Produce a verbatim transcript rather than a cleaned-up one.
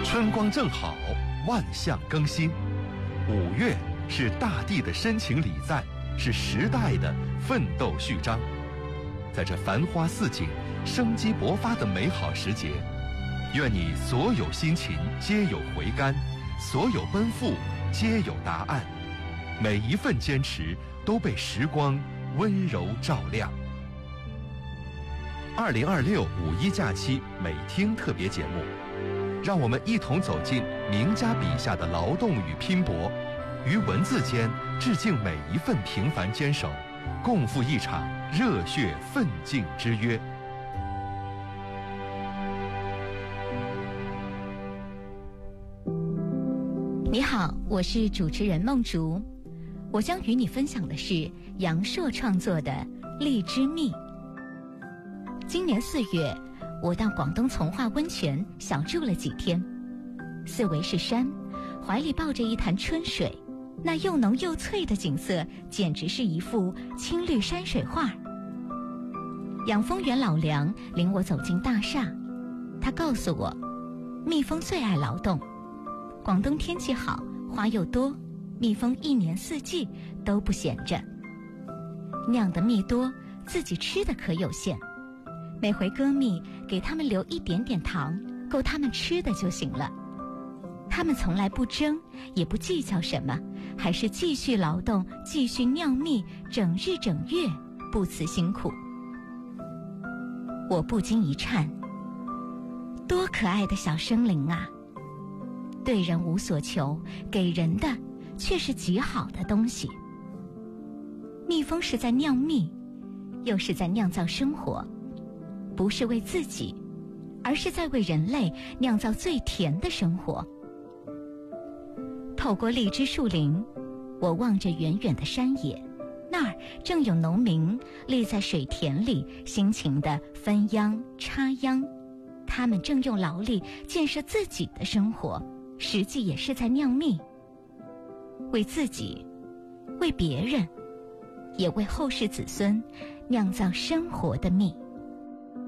春光正好，万象更新。五月是大地的深情礼赞，是时代的奋斗序章。在这繁花似锦、生机勃发的美好时节，愿你所有辛勤皆有回甘，所有奔赴皆有答案，每一份坚持都被时光温柔照亮。二零二六五一假期美听特别节目，让我们一同走进名家笔下的劳动与拼搏，于文字间致敬每一份平凡坚守，共赴一场热血奋进之约。 你好，我是主持人梦竹，我将与你分享的是杨朔创作的《荔枝蜜》。今年四月，我到广东从化温泉小住了几天，四围是山，怀里抱着一潭春水，那又浓又翠的景色简直是一幅青绿山水画。养蜂园老梁领我走进大厦，他告诉我，蜜蜂最爱劳动，广东天气好，花又多，蜜蜂一年四季都不闲着。酿的蜜多，自己吃的可有限，每回割蜜给他们留一点点糖，够他们吃的就行了。他们从来不争，也不计较什么，还是继续劳动，继续酿蜜，整日整月，不辞辛苦。我不禁一颤，多可爱的小生灵啊！对人无所求，给人的却是极好的东西。蜜蜂是在酿蜜，又是在酿造生活，不是为自己，而是在为人类酿造最甜的生活。透过荔枝树林，我望着远远的山野，那儿正有农民立在水田里，辛勤地分秧插秧，他们正用劳力建设自己的生活，实际也是在酿蜜，为自己，为别人，也为后世子孙酿造生活的蜜。